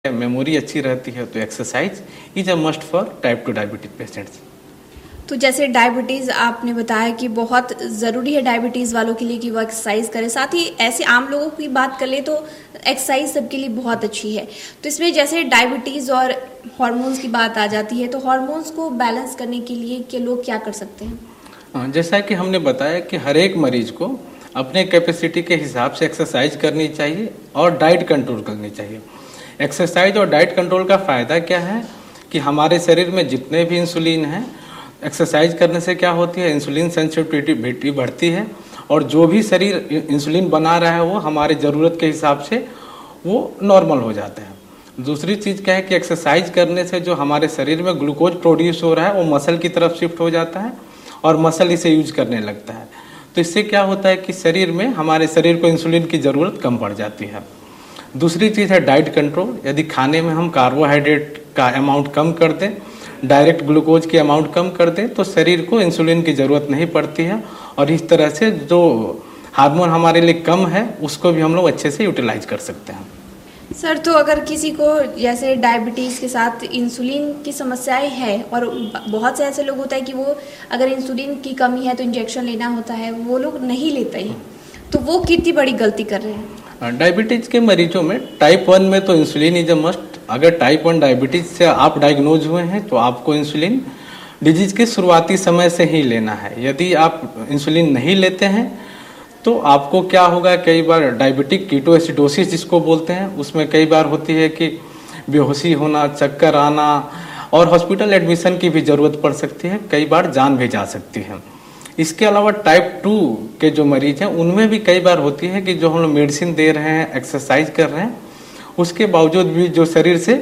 Memory अच्छी रहती है, तो exercise is a must for type 2 diabetes patients. तो जैसे डायबिटीज़ आपने बताया कि बहुत ज़रूरी है डायबिटीज़ वालों के लिए कि वो एक्सरसाइज करें, साथ ही ऐसे आम लोगों की बात कर ले तो एक्सरसाइज सबके लिए बहुत अच्छी है। तो इसमें जैसे डायबिटीज़ और हार्मोन्स की बात आ जाती है, तो हार्मोन्स को बैलेंस करने के लिए के लोग क्या कर सकते हैं? जैसा कि हमने बताया कि हर एक मरीज को अपने कैपेसिटी के हिसाब से एक्सरसाइज करनी चाहिए और डाइट कंट्रोल करनी चाहिए। एक्सरसाइज और डाइट कंट्रोल का फ़ायदा क्या है कि हमारे शरीर में जितने भी इंसुलिन हैं, एक्सरसाइज करने से क्या होती है, इंसुलिन सेंसिटिविटी बढ़ती है और जो भी शरीर इंसुलिन बना रहा है वो हमारे ज़रूरत के हिसाब से वो नॉर्मल हो जाता है। दूसरी चीज़ क्या है कि एक्सरसाइज करने से जो हमारे शरीर में ग्लूकोज प्रोड्यूस हो रहा है वो मसल की तरफ शिफ्ट हो जाता है और मसल इसे यूज करने लगता है। तो इससे क्या होता है कि शरीर में हमारे शरीर को इंसुलिन की ज़रूरत कम पड़ जाती है। दूसरी चीज़ है डाइट कंट्रोल। यदि खाने में हम कार्बोहाइड्रेट का अमाउंट कम कर दें, डायरेक्ट ग्लूकोज की अमाउंट कम कर दें, तो शरीर को इंसुलिन की ज़रूरत नहीं पड़ती है और इस तरह से जो हार्मोन हमारे लिए कम है उसको भी हम लोग अच्छे से यूटिलाइज कर सकते हैं। सर, तो अगर किसी को जैसे डायबिटीज़ के साथ इंसुलिन की समस्याएं है और बहुत से ऐसे लोग होता है कि वो अगर इंसुलिन की कमी है तो इंजेक्शन लेना होता है, वो लोग नहीं लेते हैं, तो वो कितनी बड़ी गलती कर रहे हैं? डायबिटीज़ के मरीजों में टाइप 1 में तो इंसुलिन इज अ मस्ट। अगर टाइप 1 डायबिटीज़ से आप डायग्नोज हुए हैं तो आपको इंसुलिन डिजीज के शुरुआती समय से ही लेना है। यदि आप इंसुलिन नहीं लेते हैं तो आपको क्या होगा, कई बार डायबिटिक कीटोएसिडोसिस जिसको बोलते हैं, उसमें कई बार होती है कि बेहोशी होना, चक्कर आना और हॉस्पिटल एडमिशन की भी ज़रूरत पड़ सकती है, कई बार जान भी जा सकती है। इसके अलावा टाइप 2 के जो मरीज हैं उनमें भी कई बार होती है कि जो हम लोग मेडिसिन दे रहे हैं, एक्सरसाइज कर रहे हैं, उसके बावजूद भी जो शरीर से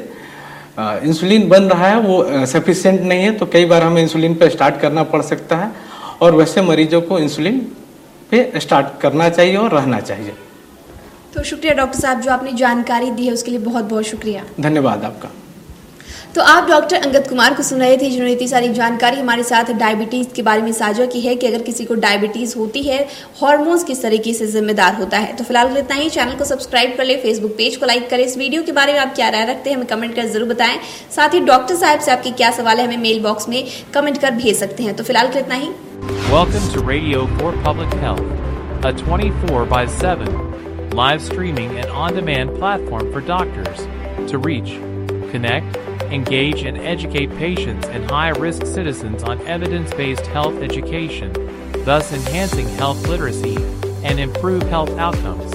इंसुलिन बन रहा है वो सफिशिएंट नहीं है, तो कई बार हमें इंसुलिन पे स्टार्ट करना पड़ सकता है और वैसे मरीजों को इंसुलिन पे स्टार्ट करना चाहिए और रहना चाहिए। तो शुक्रिया डॉक्टर साहब, जो आपने जानकारी दी है उसके लिए बहुत बहुत शुक्रिया। धन्यवाद आपका। तो आप डॉक्टर अंगद कुमार को सुन रहे थे, जिन्होंने इतनी सारी जानकारी हमारे साथ डायबिटीज़ के बारे में साझा की है कि अगर किसी को डायबिटीज़ होती है, हार्मोन्स किस तरीके से जिम्मेदार होता है। तो फिलहाल इतना ही। चैनल को सब्सक्राइब कर ले, फेसबुक पेज को लाइक करें। इस वीडियो के बारे में आप क्या राय रखते हैं हमें कमेंट कर जरूर बताएं। साथ ही डॉक्टर साहब से आपके क्या सवाल है हमें मेल बॉक्स में कमेंट कर भेज सकते हैं। तो फिलहाल इतना ही। Welcome to Radio for Public Health, a 24/7 live streaming and on-demand platform for doctors to reach, connect, engage, and educate patients and high-risk citizens on evidence-based health education, thus enhancing health literacy and improve health outcomes.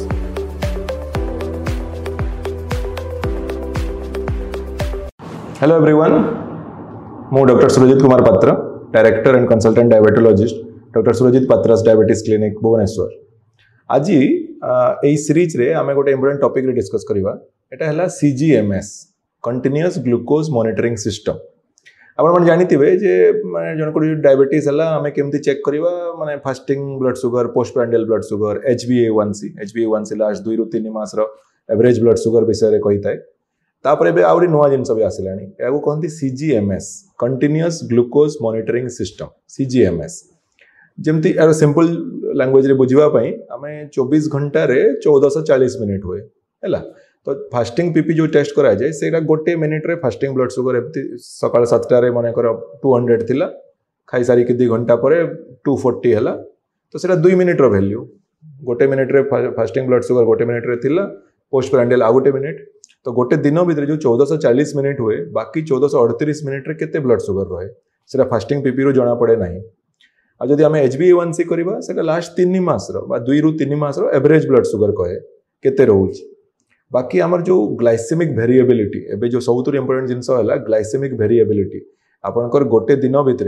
Hello everyone, ମୁଁ doctor Surjit Kumar पात्र, director and consultant diabetologist, doctor Surjit पात्रास diabetes clinic Bhubaneswar. आज यही series रे आमे गोटे important topic रे discuss करबा। एटा हला CGMS, continuous glucose monitoring system. आपण मन जानिथिबे जे माने जन को डायबिटीज हला आमे केमती चेक करबा, माने fasting blood sugar, postprandial blood sugar, HbA1c last 2 ରୁ 3 मास रो एवरेज ब्लड शुगर विषय रे कहि थाए। तापर एबे आउरी नुवा जिनस भी आसिलानी, याको कहंती CGMS, continuous glucose monitoring system, CGMS। जेमती यार सिंपल लैंग्वेज रे बुझिबा पई आमे 24 घंटा रे 1440 मिनिट हुए हैला। तो फास्टिंग पीपी जो टेस्ट करा जाए सेटा गोटे मिनिट रे फास्टिंग ब्लड शुगर एमती सकाळ 7टा रे माने कर 200 थिला, खाई सारी के 2 घंटा परे 240 हला, तो सेटा 2 मिनिट रो वैल्यू। गोटे मिनिट रे फास्टिंग ब्लड शुगर गोटे मिनिट रे थिला, पोस्टप्रांडियल आ गोटे मिनिट, तो गोटे दिन भितर जो 1440 मिनिट हुए, बाकी 1438 मिनिट रे केते ब्लड शुगर रहे सेटा फास्टिंग पीपी रो जणा पड़े नाही। आ जदि आमे HbA1c करबा सेटा लास्ट 3 मास रो बा 2 ରୁ 3 मास रो एवरेज ब्लड शुगर कहे केते रहउची। बाकी आमर जो ग्लाइसेमिक वेरिएबिलिटी, एबे जो सबुतु इंपोर्टेंट जिंस हला ग्लाइसेमिक वेरिएबिलिटी, आपनकर गोटे दिन भितर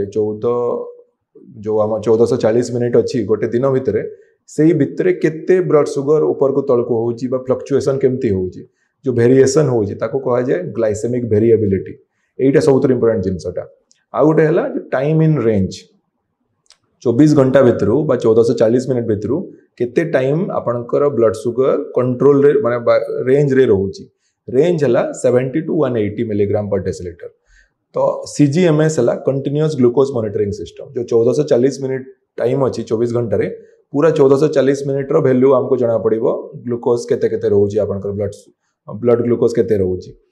1440 मिनिट अछि, गोटे दिन भितर सेही भितर केते ब्लड शुगर ऊपर को तळ को होउची बा फ्लक्चुएशन केमती होउची, जो वेरिएशन होउची ताको कहा जाय ग्लाइसेमिक वेरिएबिलिटी। एटा सबुतु इंपोर्टेंट जिंसटा। आ गोटे हला जो टाइम इन रेंज, 24 घंटा भितरु बा 1440 मिनिट भितरु केते टाइम आपनकर ब्लड शुगर कंट्रोल रे माने रेंज रे रहउची। रेंज हला 70 to 180 मिलीग्राम पर डेसिलीटर। तो CGMS हला कंटीन्यूअस ग्लूकोज मॉनिटरिंग सिस्टम, जो 1440 मिनिट टाइम अछि 24 घंटा रे, पूरा 1440 मिनिट रो वैल्यू हमको जणा पड़िबो ग्लूकोज केते केते रहउची, आपनकर ब्लड ग्लूकोज केते रहउची।